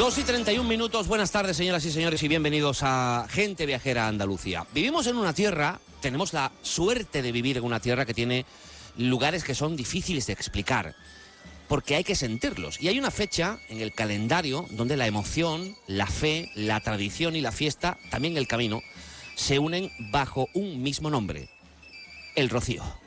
2:31. Buenas tardes, señoras y señores, y bienvenidos a Gente Viajera a Andalucía. Vivimos en una tierra, tenemos la suerte de vivir en una tierra que tiene lugares que son difíciles de explicar, porque hay que sentirlos. Y hay una fecha en el calendario donde la emoción, la fe, la tradición y la fiesta, también el camino, se unen bajo un mismo nombre: el Rocío.